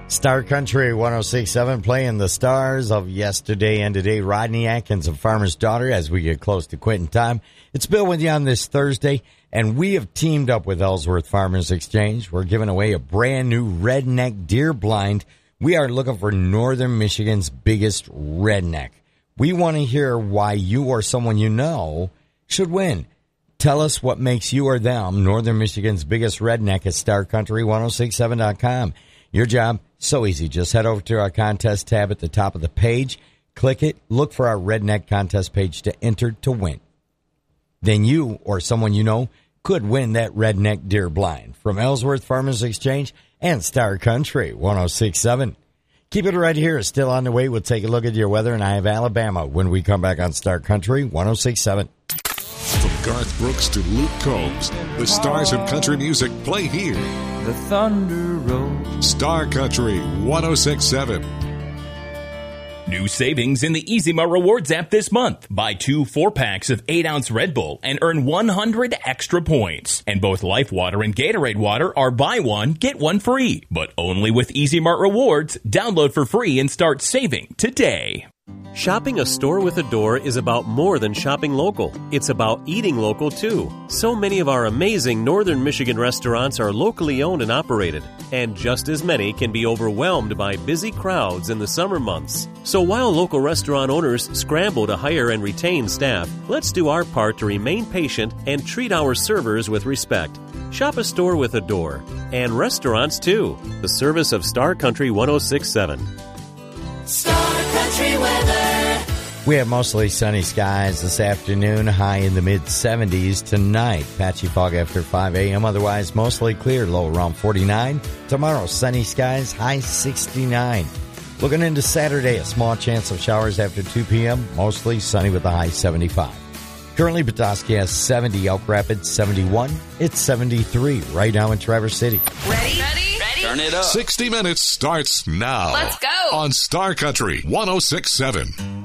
Star Country 106.7 playing the stars of yesterday and today. Rodney Atkins of Farmer's Daughter as we get close to quitting time. It's Bill with you on this Thursday, and we have teamed up with Ellsworth Farmers Exchange. We're giving away a brand new redneck deer blind. We are looking for Northern Michigan's biggest redneck. We want to hear why you or someone you know should win. Tell us what makes you or them Northern Michigan's biggest redneck at StarCountry1067.com. Your job, so easy. Just head over to our contest tab at the top of the page. Click it. Look for our redneck contest page to enter to win. Then you or someone you know could win that redneck deer blind from Ellsworth Farmers Exchange and Star Country 106.7. Keep it right here. It's still on the way. We'll take a look at your weather, and I have Alabama when we come back on Star Country 106.7. From Garth Brooks to Luke Combs, the stars of country music play here. The Thunder Road. Star Country 106.7. New savings in the Easy Mart Rewards app this month. Buy 2 4-packs of 8-ounce Red Bull and earn 100 extra points. And both Life Water and Gatorade Water are buy one, get one free. But only with Easy Mart Rewards. Download for free and start saving today. Shopping a store with a door is about more than shopping local. It's about eating local, too. So many of our amazing Northern Michigan restaurants are locally owned and operated, and just as many can be overwhelmed by busy crowds in the summer months. So while local restaurant owners scramble to hire and retain staff, let's do our part to remain patient and treat our servers with respect. Shop a store with a door, and restaurants, too. The service of Star Country 106.7. Star Country weather. We have mostly sunny skies this afternoon, high in the mid-70s. Tonight, patchy fog after 5 a.m., otherwise mostly clear, low around 49. Tomorrow, sunny skies, high 69. Looking into Saturday, a small chance of showers after 2 p.m., mostly sunny with a high 75. Currently, Petoskey has 70, Elk Rapids 71. It's 73 right now in Traverse City. Ready? Turn it up. 60 Minutes starts now. Let's go. On Star Country 106.7.